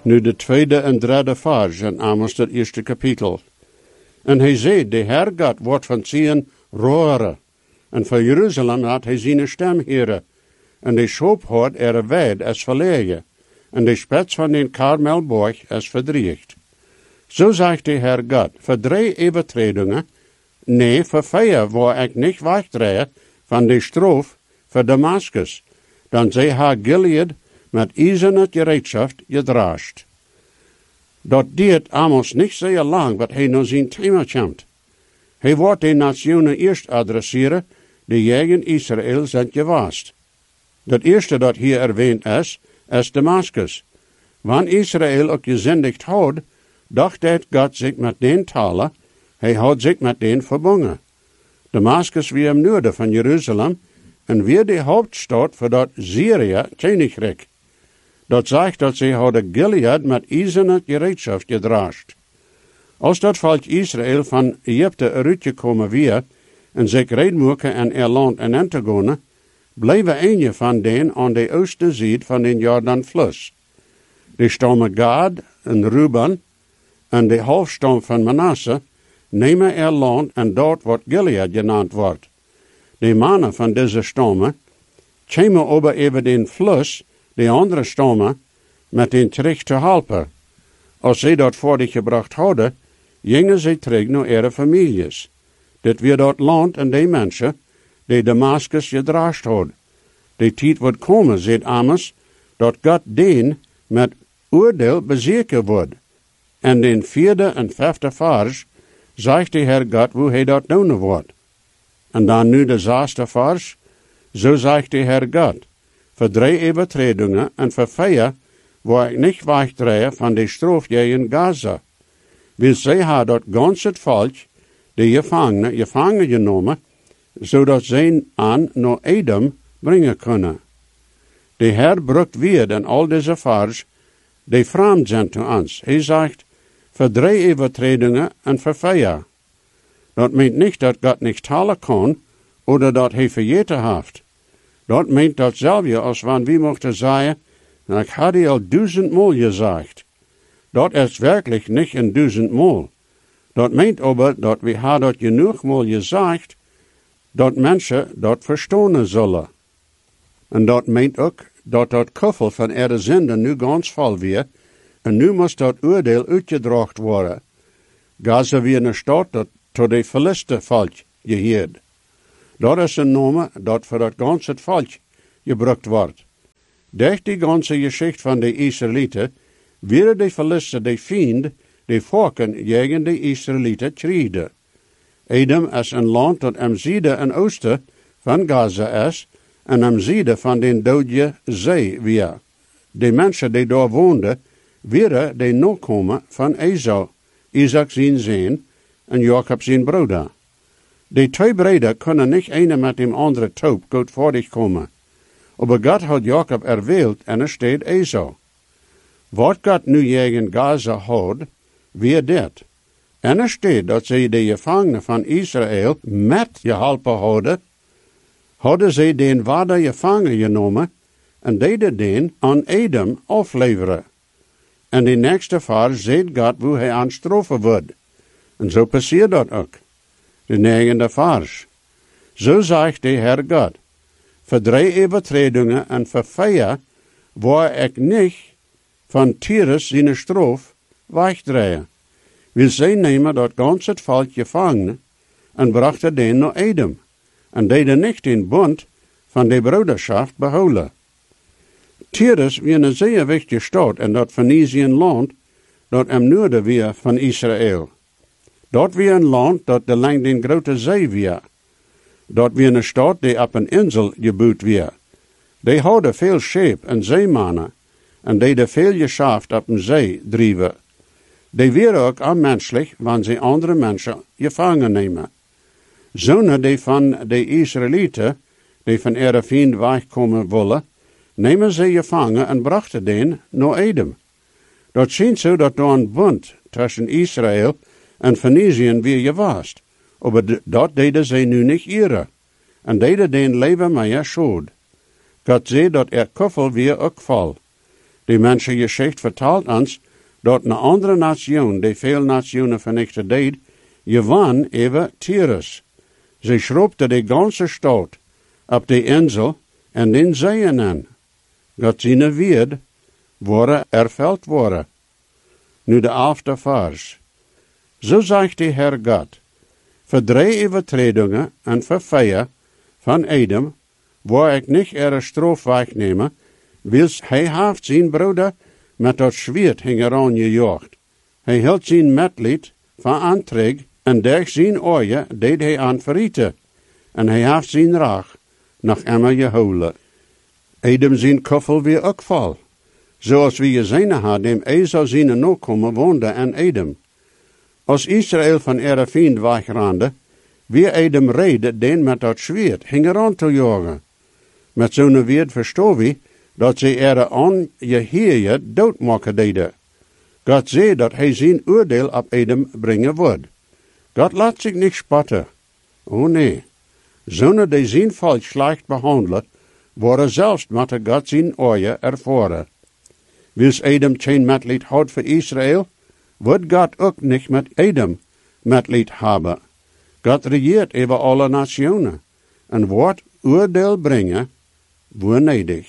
Nu de tweede en derde vers in Amos het eerste kapitel. En hij zei, de Heer God wordt van Sion roeren. En van Jeruzalem had hij zijn stem heren. En de schoop hoort weid als verleien. En de spets van den Karmelborg als verdriegt. Zo zegt de Heer God, voor 3 overtredingen, nee, voor 4 waar ik niet wegdrehe van de stroof voor Damascus. Dan zij haar Gilead met ijzerne gereedschap gedraascht. Dat duurt Amos niet zeer lang, wat hij naar zijn thema komt. Hij wordt de nationen eerst adresseren, die tegen Israël zijn gewaast. Dat eerste dat hier erwähnt is Damascus. Wanneer Israël ook gezendigd houdt, dacht dat God zich met den talen, hij had zich met den verbonden. Damascus weer im noorden van Jeruzalem en weer de hoofdstad voor dat Syrië koninkrijk. Dat zegt dat ze hadden Gilead met ijzerne gereedschap gedraascht. Als dat volk Israël van Egypte uitgekomen weer en zich reedmoeken en land en aan te gaan, bleven een van den aan de oostzijde van den Jordanfluss. De stammen Gad en Ruben en de halfstam van Manasse nemen land en dat wordt Gilead genaamd wordt. De mannen van deze stammen komen over den fluss, de andere stammen, met den terug te helpen. Als ze dat voor zich gebracht hadden, gingen ze terug naar ihre families. Dit weer dat land en de mensen, die Damascus gedraascht had. De tijd wordt komen, zegt Amos, dat God den met oordeel bezeken wordt. En den 4e en 5e vers zegt de Heer God hoe hij dat doen wordt. En dan nu de 6e vers, zo zegt de Heer God, voor 3 overtredingen en voor 4 waar ik niet wegdrehe van de stroof in Gaza. Wil zij haar dat ganse volk, de gevangen genomen, zodat zij aan naar Edom brengen kunnen. De Heer brukt weer en al deze vers, die vreemd zijn te ons. Hij zegt, voor 3 overtredingen en voor 4. Dat meent niet dat God niet talen kan, oder dat hij vergeten heeft. Dat meent dat zelfs als wanneer we mochten zeggen, ik had hij al 1000-mal gezegd. Dat is werkelijk niet een 1000-mal. Dat meent aber dat we had dat genoegmal gezegd, dat mensen dat verstaan zullen. En dat meent ook dat kuffel van ihre zinden nu ganz vol weer, en nu moest dat oordeel uitgedracht worden. Gaza weer een stad dat tot de verliste volk geheerd. Dat is een naam dat voor dat ganse volk gebruikt wordt. Durch die ganze Geschichte van de Israëlieten, werden de verlisten de vriend, de volken tegen de Israëlieten kriegden. Edom is een land dat am zuiden en oosten van Gaza is, en am zuiden van de Dode Zee weer. De mensen die daar woonden, werden de nakomen van Esau, Isaac zijn zoon en Jacob zijn broeder. De 2 brüder kunnen niet ene met dem andere taub goed voordig komen. Aber God had Jacob erwählt en er steht Esau. Wat God nu tegen Gaza had, weer dit. En er steht dat ze de gevangenen van Israël met geholpen hadden ze den vader gevangen genomen en deden den aan Edom afleveren. En de nächste vers zegt God hoe hij aan straffen wordt. En zo passiert dat ook. De 9e vers. Zo zegt de Heer God, voor 3 overtredingen en voor 4 waar ik niet van Tyrus zijn stroof wegdrehe. Wil zij nemen dat ganse het volk gevangen en brachten den naar Edom en deden niet den bund van de broederschap behouden. Tyrus was een zeer wichtige stad in dat Phoeniciën land dat am noorden weer van Israël. Dat was een land dat de lang den grote zee was. Dat was een stad die op een insel gebouwd was. Die hadden veel scheep en zeemannen en deden veel geschaft op een zee drijven. Die waren ook onmenselijk, wanneer ze andere mensen gevangen nemen. Zonen die van de Israëlieten, die van ihre vriend wegkomen willen, nemen ze gevangen en brachten den naar Edom. Dat schijnt zo dat er een bund tussen Israël en Phoeniciën weer geweest. Maar dat deden ze nu niet ere. En deden den leven meer schuld. God zei dat kuffel weer ook val. Die Menschengeschichte vertelt ons dat een andere nation, die veel nationen vernichtet deed, gewann über Tyrus. Sie schroepte die ganze Stadt op die Insel en den Zeeën an. Gott seine Weerd worden erfüllt worden. Nu de 11e vers. Zo zegt de Herr Gott, voor 3 overtredingen en voor 4 van Edom, waar ik niet ihre straf wegnehme, wils hij heeft zijn broeder met dat zwaard hingeran gejaagd. Hij hield zijn metlied van antrig en durch zijn ogen deed hij aan verrieten. En hij heeft zijn rach nach Emma gehouden. Edom zijn kuffel weer ook vol. Zoals we gezien hadden, dem Esau zijn nakomen woonde aan Edom. Als Israël van ihre vriend wegrande, wie Edom reden den met dat zwaard hingeran te jagen. Met zo'n weerd verstoor we dat ze ihre ongeheerde doodmaken deden. God zei dat hij zijn oordeel op Edom brengen wordt. God laat zich niet spotten. Oh nee. Zonen die zijn volk slecht behandelen, worden zelfs met God zijn ogen ervaren. Wils Edom geen metlied had voor Israël, wordt God ook niet met Edom metlied hebben. God regeert over alle nationen en wordt oordeel brengen, wanneer.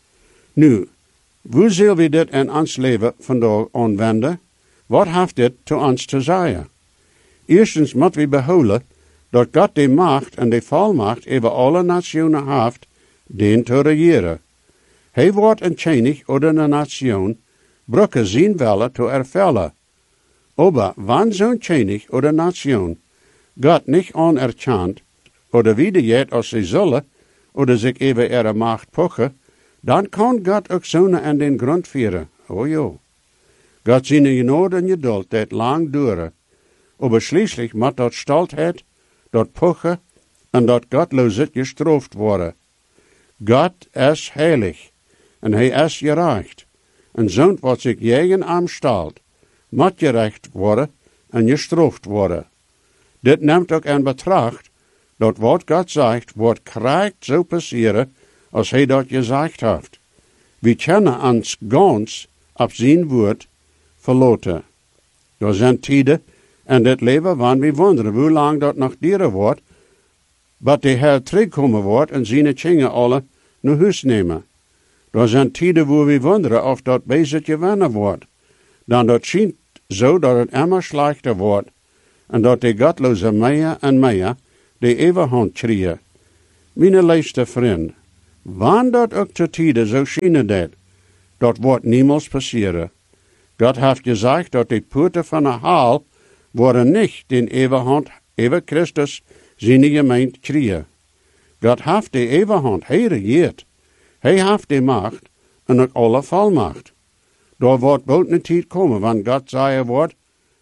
Nu, hoe zullen we dit in ons leven vandaag aanwenden? Wat heeft dit te ons te zeggen? Eerstens moeten we behouden dat God de macht en de volmacht over alle nationen heeft, den te regeren. Hij wordt een koning oder een nation, brücke zijn wille te ervullen. Aber wann zo'n koning oder nation God niet anerkent, oder widergeht als ze zullen, oder zich over ihre macht pochen, dan kan God ook zonen aan den grond vieren. Oh jo. God zijn genade en geduld dat lang duren. Aber schließlich moet dat stoltheid, dat pochen en dat Gottloosheid gestraft worden. God is heilig en hij is gerecht. En zo'n wat zich tegen hem stelt, moet gerecht worden en gestraft worden. Dit neemt ook in betracht dat wat God zegt, wordt krijgt zo passeren als hij dat gezegd heeft. We kunnen ons gans op zijn woord verlaten. Er zijn tijden in dit leven wanneer we wonderen hoe lang dat nog duren wordt, dat de Heer terugkomen wordt en zijn kinderen alle naar huis nemen. Er zijn tijden waar we wonderen of dat bezig gewinnen wordt. Dan dat schijnt zo dat het immer slechter wordt en dat de godloze meer en meer de overhand krijgen. Mijn liefste vriend, wanneer dat ook te tijden zo schijnen dat wordt niemals passeren. God heeft gezegd dat de poorten van de hel worden niet in overhand over Christus zijn gemeente krijgen. God heeft de overhand, hij regeert. Hij heeft de macht en ook alle volmacht. Daar wordt bald een tijd komen, wanneer God zeggen wordt,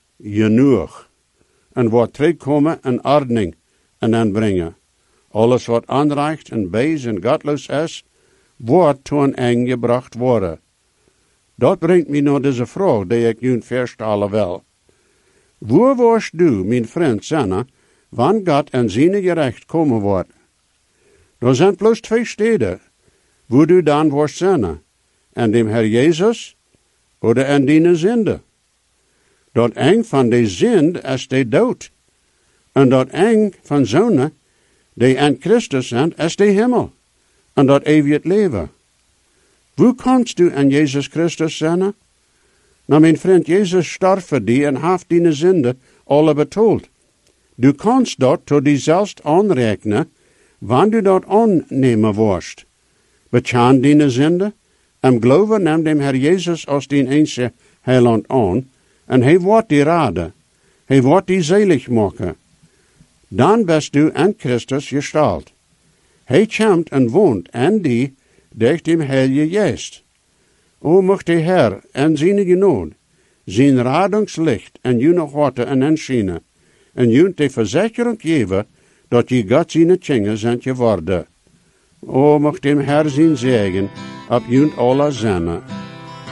genoeg. En wordt terugkomen en ordening en aanbrengen. Alles wat onrecht en bees en godloos is, wordt tot een einde gebracht worden. Dat brengt me naar deze vraag die ik nu verstellen wil. Waar was du, mijn vriend, zijn, wanneer God en zijn gerecht komen wordt? Er zijn plus 2 steden, wo du dan wirst zijn. En dem Herr Jesus oder en die Sünde. Dat eng van de zind is de dood. En dat eng van zonen, die in Christus zijn, is de hemel. En dat eeuwig leven. Hoe kannst du in Jezus Christus zijn? Nou, mijn vriend, Jezus starf voor die en heeft die zinde alle betaald. Du kannst dat tot die zelfs aanrekenen, wanneer du dat aannemen worst. Bekend die zinde, en geloven neem dem Herr Jezus als die enige heiland aan, en hij wordt die raden. Hij wordt die selig maken. Dan bist du in Christus gestalt. Hij komt en woont en die durch dem Heilige Geest. O mocht de Herr en zijn genade, zijn radungslicht en jullie harten en inschijnen, en jullie de verzekering geven dat je God zijn kinderen zijn geworden. O mocht dem Herr zijn zegen op jullie alle zinnen.